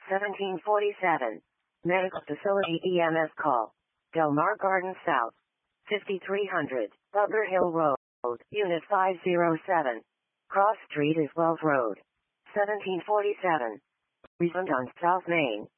1747. Medical Facility EMS call. Del Mar Garden South. 5300. Butler Hill Road. Unit 507. Cross Street is Wells Road. 1747. Refund on South Main.